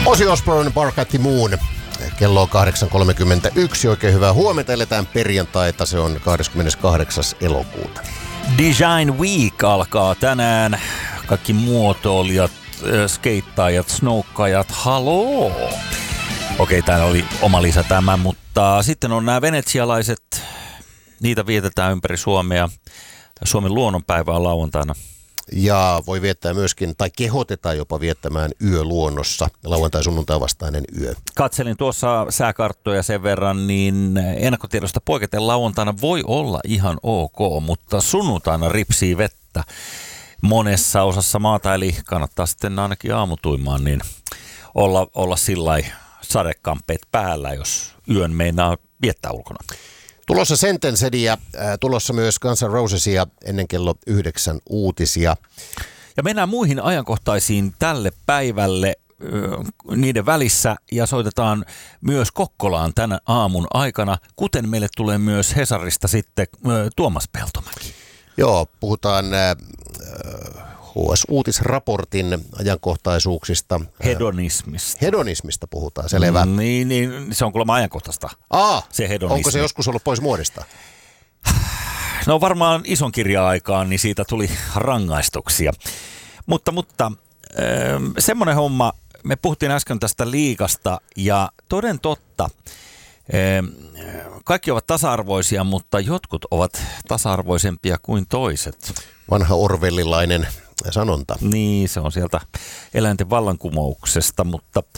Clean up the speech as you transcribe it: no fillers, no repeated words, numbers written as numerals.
Ozzy Osbourne, Bark at the Moon. Kello on 8.31. Oikein hyvää huomenta. Eletään perjantaita. Se on 28. elokuuta. Design Week alkaa tänään. Kaikki muotoilijat, skeittaajat, snowkajat, haloo! Okei, täällä oli oma lisä tämä, mutta sitten on nämä venetsialaiset. Niitä vietetään ympäri Suomea. Suomen luonnonpäivä on lauantaina. Ja voi viettää myöskin, tai kehotetaan jopa viettämään yö luonnossa, lauantai-sunnuntai vastainen yö. Katselin tuossa sääkarttoja sen verran, niin ennakkotiedosta poiketen lauantaina voi olla ihan ok, mutta sunnuntaina ripsii vettä monessa osassa maata, eli kannattaa sitten ainakin aamutuimaan, niin olla sillai sadekampeet päällä, jos yön meinaa viettää ulkona. Tulossa Sentencedia, tulossa myös Guns N' Rosesia ennen kello 9 uutisia. Ja mennään muihin ajankohtaisiin tälle päivälle niiden välissä ja soitetaan myös Kokkolaan tänä aamun aikana, kuten meille tulee myös Hesarista sitten Tuomas Peltomäki. Joo, puhutaan HS-uutisraportin ajankohtaisuuksista. Hedonismista puhutaan, selvä. Niin, se on kuulemma ajankohtaista. Se hedonismi. Onko se joskus ollut pois muodista? No varmaan ison kirja-aikaan, niin siitä tuli rangaistuksia. Mutta semmoinen homma, me puhuttiin äsken tästä liigasta ja toden totta, kaikki ovat tasa-arvoisia, mutta jotkut ovat tasa-arvoisempia kuin toiset. Vanha orwellilainen sanonta. Niin, se on sieltä eläinten vallankumouksesta, mutta